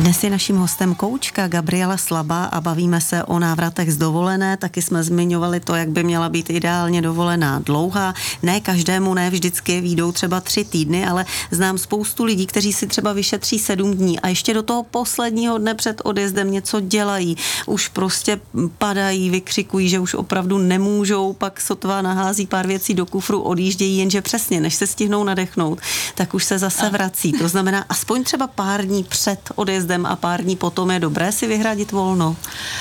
Dnes je naším hostem koučka Gabriela Slabá a bavíme se o návratech z dovolené. Taky jsme zmiňovali to, jak by měla být ideálně dovolená dlouhá. Ne každému, ne vždycky výjdou třeba 3 týdny, ale znám spoustu lidí, kteří si třeba vyšetří 7 dní a ještě do toho posledního dne před odjezdem něco dělají. Už prostě padají, vykřikují, že už opravdu nemůžou, pak sotva nahází pár věcí do kufru, odjíždějí, jenže přesně, než se stihnou nadechnout, tak už se zase vrací. To znamená, aspoň třeba pár dní před odjezdem a pár dní potom je dobré si vyhradit volno?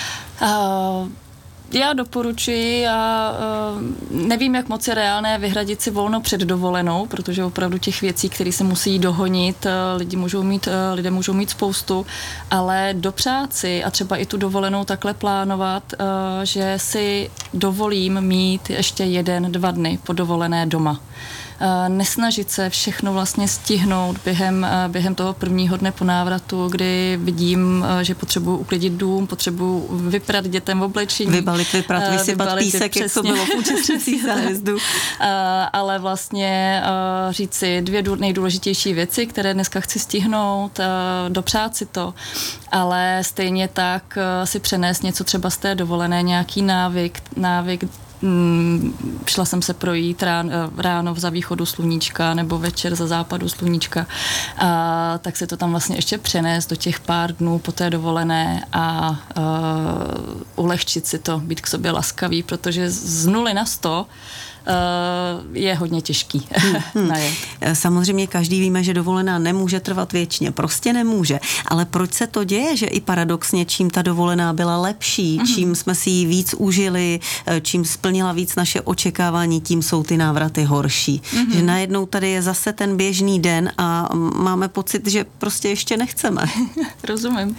Já doporučuji a nevím, jak moc je reálné vyhradit si volno před dovolenou, protože opravdu těch věcí, které se musí dohonit, lidé můžou mít spoustu, ale dopřát si a třeba i tu dovolenou takhle plánovat, že si dovolím mít ještě 1-2 dny po dovolené doma. Nesnažit se všechno vlastně stihnout během toho prvního dne po návratu, kdy vidím, že potřebuji uklidit dům, potřebuji vyprat dětem oblečení. Vyprat, vysypat písek, jak to bylo v účastnicích zájezdu. Ale vlastně říct si 2 nejdůležitější věci, které dneska chci stihnout, dopřát si to, ale stejně tak si přenést něco třeba z té dovolené, nějaký návyk. Šla jsem se projít ráno za východu sluníčka nebo večer za západu sluníčka, tak se to tam vlastně ještě přenést do těch pár dnů po té dovolené a ulehčit si to, být k sobě laskavý, protože z 0 na 100 je hodně těžký najet. Samozřejmě každý víme, že dovolená nemůže trvat věčně, prostě nemůže, ale proč se to děje, že i paradoxně čím ta dovolená byla lepší, čím jsme si ji víc užili, čím splnila víc naše očekávání, tím jsou ty návraty horší. Že najednou tady je zase ten běžný den a máme pocit, že prostě ještě nechceme. Rozumím.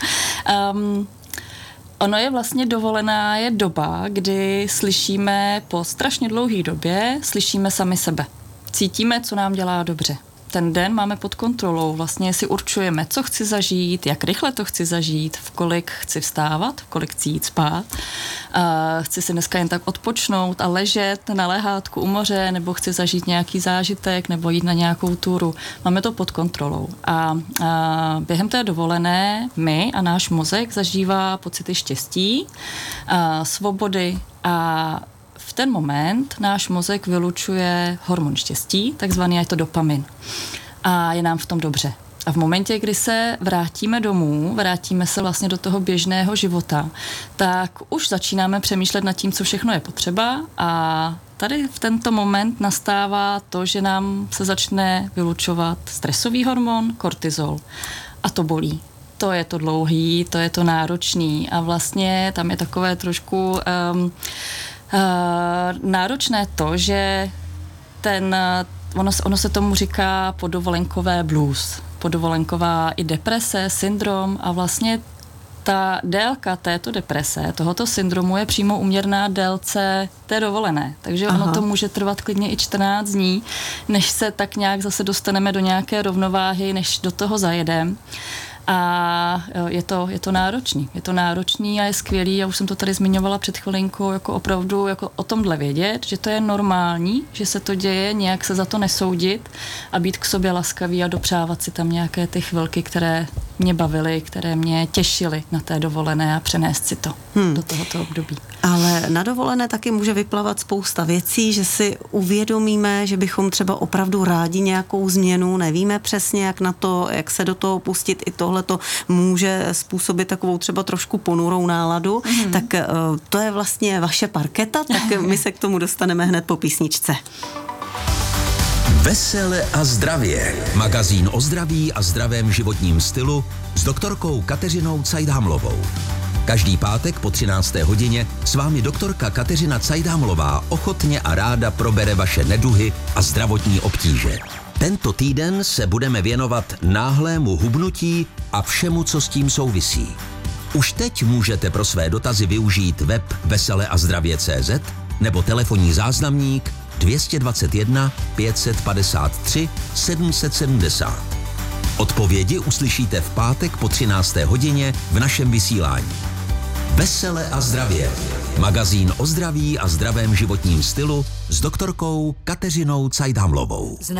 Ono je vlastně dovolená je doba, kdy slyšíme po strašně dlouhé době, slyšíme sami sebe. Cítíme, co nám dělá dobře. Ten den máme pod kontrolou, vlastně si určujeme, co chci zažít, jak rychle to chci zažít, v kolik chci vstávat, v kolik chci jít spát. Chci si dneska jen tak odpočnout a ležet na lehátku u moře, nebo chci zažít nějaký zážitek, nebo jít na nějakou túru. Máme to pod kontrolou. A během té dovolené my a náš mozek zažívá pocity štěstí, svobody a v ten moment náš mozek vylučuje hormon štěstí, takzvaný je to dopamin. A je nám v tom dobře. A v momentě, kdy se vrátíme domů, vrátíme se vlastně do toho běžného života, tak už začínáme přemýšlet nad tím, co všechno je potřeba a tady v tento moment nastává to, že nám se začne vylučovat stresový hormon, kortizol. A to bolí. To je to dlouhý, to je to náročný a vlastně tam je takové trošku náročné to, že ono se tomu říká podovolenkové blues, podovolenková i deprese, syndrom a vlastně ta délka této deprese, tohoto syndromu je přímo úměrná délce té dovolené. Takže ono to může trvat klidně i 14 dní, než se tak nějak zase dostaneme do nějaké rovnováhy, než do toho zajedeme. A je to náročný. Je to náročný a je skvělý, já už jsem to tady zmiňovala před chvilinkou, jako opravdu jako o tomhle vědět, že to je normální, že se to děje, nějak se za to nesoudit a být k sobě laskavý a dopřávat si tam nějaké ty chvilky, které mě bavily, které mě těšily na té dovolené a přenést si to do tohoto období. Ale na dovolené taky může vyplavat spousta věcí, že si uvědomíme, že bychom třeba opravdu rádi nějakou změnu, nevíme přesně, jak na to, jak se do toho pustit. I tohle to může způsobit takovou třeba trošku ponurou náladu. Tak to je vlastně vaše parketa, tak my se k tomu dostaneme hned po písničce. Vesele a zdravě. Magazín o zdraví a zdravém životním stylu s doktorkou Kateřinou Cajdhamlovou. Každý pátek po 13. hodině s vámi doktorka Kateřina Cajdhamlová ochotně a ráda probere vaše neduhy a zdravotní obtíže. Tento týden se budeme věnovat náhlému hubnutí a všemu, co s tím souvisí. Už teď můžete pro své dotazy využít web veseleazdravě.cz nebo telefonní záznamník 221 553 770. Odpovědi uslyšíte v pátek po 13. hodině v našem vysílání. Vesele a zdravě. Magazín o zdraví a zdravém životním stylu s doktorkou Kateřinou Cajdhamlovou.